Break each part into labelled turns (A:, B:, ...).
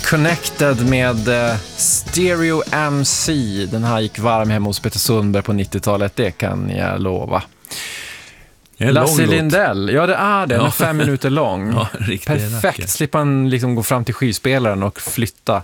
A: Connected med Stereo MC. Den här gick varm hemma hos Peter Sundberg på 90-talet, det kan jag lova. Lasse Lindell, ja det är det, den är 5 minuter lång.
B: Ja,
A: perfekt, slipper man liksom gå fram till skivspelaren och flytta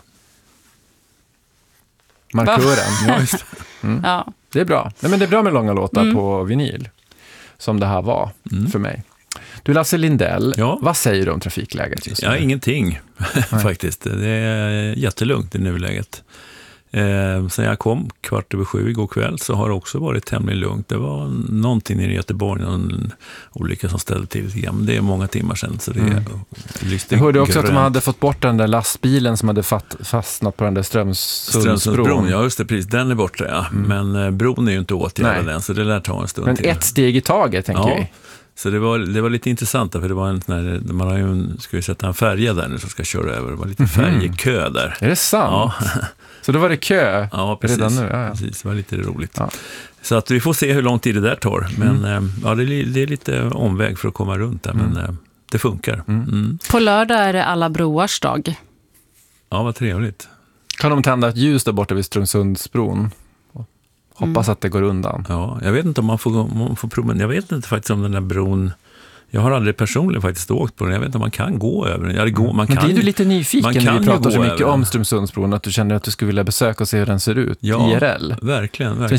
A: markören. Ja, just.
C: Ja.
A: Det är bra. Nej, men det är bra med långa låtar på vinyl, som det här var för mig. Du, Lasse Lindell, vad säger du om trafikläget just nu?
B: Ja, ingenting faktiskt. Det är jättelugnt i nuläget. Sen jag kom 6:15 igår kväll så har det också varit tämligen lugnt. Det var någonting i Göteborg, någon olycka som ställde till lite grann. Det är många timmar sedan. Så det
A: jag hörde också att de hade fått bort den där lastbilen som hade fastnat på den där Strömsundsbron.
B: Ja, just det, precis. Den är borta, ja. Men bron är ju inte åtgärdad än, så det lär ta en stund.
A: Men
B: till.
A: Ett steg i taget, tänker vi.
B: Så det var lite intressant, för det var en sån här, man har ju ska ju sätta en färja där nu som ska köra över. Det var lite färjekö där.
A: Är det sant? Ja. Så då var det kö redan nu? Ja.
B: Precis, det var lite roligt. Ja. Så att vi får se hur lång tid det där tar. Men det är lite omväg för att komma runt där, men det funkar.
C: På lördag är det alla broars dag.
B: Ja, vad trevligt.
A: Kan de tända ett ljus där borta vid Strömsundsbron? Hoppas att det går undan.
B: Ja, jag vet inte om man får promenera. Jag vet inte faktiskt om den där bron. Jag har aldrig personligen faktiskt åkt på den. Jag vet inte om man kan gå över den. Ja, man kan,
A: men det är du lite nyfiken när vi pratar så mycket om Strömsundsbron, att du känner att du skulle vilja besöka och se hur den ser ut IRL.
B: Verkligen.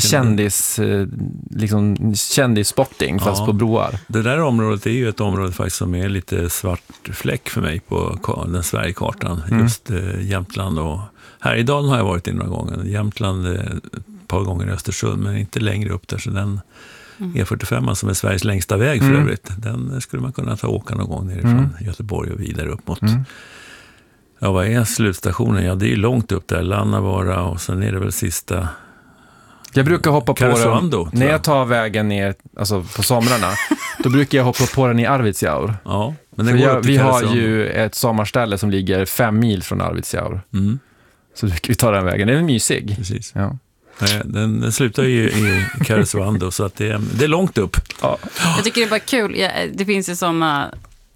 A: Kändisspotting fast på broar.
B: Det där området är ju ett område faktiskt som är lite svart fläck för mig på den Sverigekartan. Just Jämtland och Härjedalen har jag varit i några gånger. Jämtland ett par gånger i Östersund, men inte längre upp där, så den E45 som är Sveriges längsta väg för övrigt, den skulle man kunna åka någon gång nerifrån Göteborg och vidare upp mot vad är slutstationen? Ja, det är ju långt upp där, Lannavaara, och sen är det väl sista.
A: Jag brukar hoppa på
B: Karesuando,
A: den när jag tar vägen ner, alltså på somrarna, då brukar jag hoppa på den i Arvidsjaur.
B: Ja, men den går
A: vi har ju ett sommarställe som ligger 5 mil från Arvidsjaur. Så brukar vi ta den vägen, den är mysig.
B: Precis.
A: Ja.
B: Den slutar ju i Karesuando, så att det är långt upp.
A: Ja.
C: Jag tycker det är bara kul. Det finns ju sådana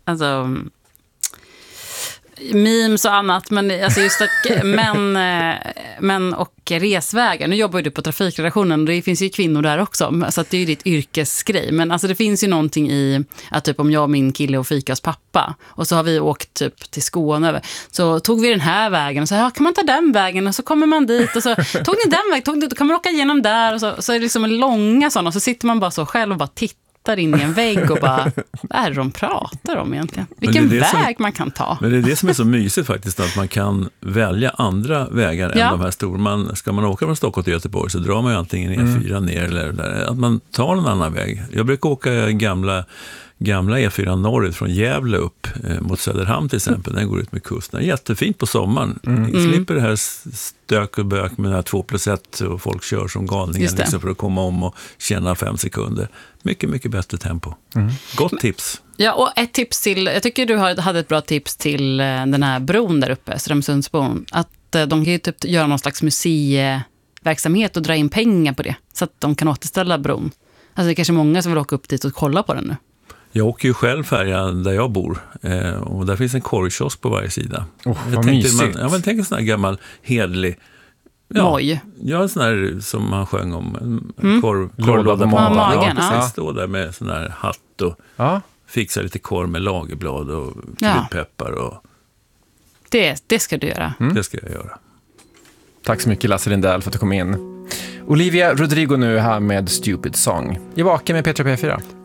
C: memes och annat, men alltså just att män och resvägar. Nu jobbar ju du på trafikredaktionen och det finns ju kvinnor där också, så att det är ju ditt yrkesgrej. Men alltså det finns ju någonting i att typ om jag och min kille och fikas pappa, och så har vi åkt typ till Skåne, så tog vi den här vägen och så kan man ta den vägen, och så kommer man dit och så tog ni den vägen, då kan man åka igenom där, och så är det liksom en långa sådana, och så sitter man bara så själv och bara tittar in i en vägg och bara, vad är det de pratar om egentligen? Vilken väg man kan ta.
B: Men det är det som är så mysigt faktiskt, att man kan välja andra vägar än de här stora. Ska man åka från Stockholm till Göteborg så drar man ju antingen E4 ner eller att man tar en annan väg. Jag brukar åka gamla E4 norrut från Gävle upp mot Söderhamn till exempel. Den går ut med kusten. Jättefint på sommaren. Slipper det här stök och bök med den här 2+1 och folk kör som galningar liksom för att komma om och tjäna 5 sekunder. Mycket, mycket bättre tempo. Gott tips.
C: Ja, och ett tips till, jag tycker du hade ett bra tips till den här bron där uppe, Strömsundsbron, att de kan ju typ göra någon slags museiverksamhet och dra in pengar på det, så att de kan återställa bron. Alltså det är kanske många som vill åka upp dit och kolla på den nu. Jag
B: åker ju själv färja där jag bor, och där finns en korvkiosk på varje sida.
A: Vad mysigt.
B: Jag tänker en sån här gammal hedlig
C: moj.
B: Ja, en sån här som man sjöng om,
A: korvlåda på magen.
B: Precis, stå där med sån här hatt och fixa lite korv med lagerblad och kryddpeppar. Och
C: det ska du göra.
B: Det ska jag göra.
A: Tack så mycket, Lasse Lindell, för att du kom in. Olivia Rodrigo nu här med Stupid Song. I Vaken med Petra P4.